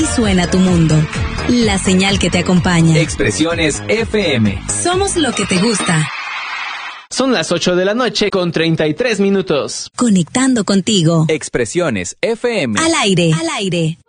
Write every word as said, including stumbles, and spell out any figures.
suena tu mundo. La señal que te acompaña. Expresiones F M. Somos lo que te gusta. Son las ocho de la noche con treinta y tres minutos. Conectando contigo. Expresiones F M. Al aire. Al aire.